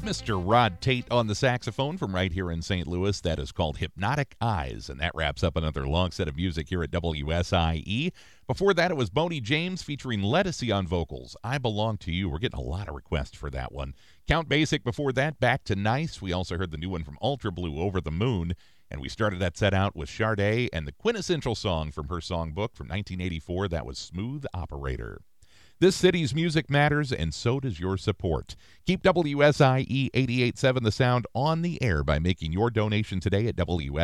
Mr. Rod Tate on the saxophone from right here in St. Louis. That is called Hypnotic Eyes, and that wraps up another long set of music here at WSIE. Before that, it was Boney James featuring Lettucey on vocals. I Belong to You. We're getting a lot of requests for that one. Count Basic before that, Back to Nice. We also heard the new one from Ultra Blue, Over the Moon. And we started that set out with Sade and the quintessential song from her songbook from 1984. That was Smooth Operator. This city's music matters, and so does your support. Keep WSIE 88.7 The Sound on the air by making your donation today at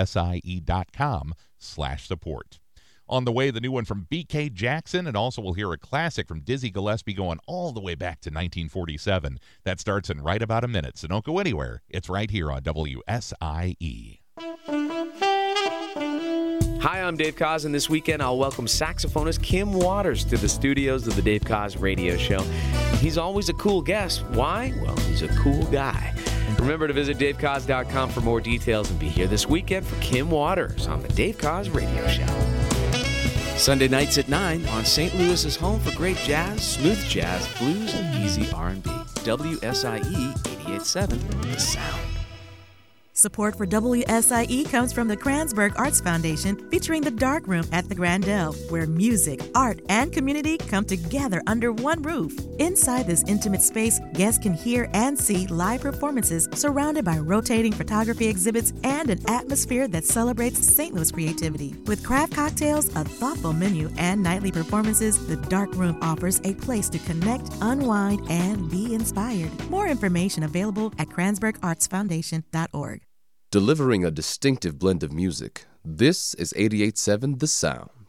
WSIE.com/support. On the way, the new one from B.K. Jackson, and also we'll hear a classic from Dizzy Gillespie going all the way back to 1947. That starts in right about a minute, so don't go anywhere. It's right here on WSIE. Hi, I'm Dave Koz, and this weekend I'll welcome saxophonist Kim Waters to the studios of the Dave Koz Radio Show. He's always a cool guest. Why? Well, he's a cool guy. Remember to visit davekoz.com for more details and be here this weekend for Kim Waters on the Dave Koz Radio Show. Sunday nights at 9 on St. Louis's home for great jazz, smooth jazz, blues, and easy R&B. WSIE 88.7 The Sound. Support for WSIE comes from the Kranzberg Arts Foundation, featuring the Dark Room at the Grandel, where music, art, and community come together under one roof. Inside this intimate space, guests can hear and see live performances surrounded by rotating photography exhibits and an atmosphere that celebrates St. Louis creativity. With craft cocktails, a thoughtful menu, and nightly performances, the Dark Room offers a place to connect, unwind, and be inspired. More information available at KranzbergArtsFoundation.org. Delivering a distinctive blend of music, this is 88.7 The Sound.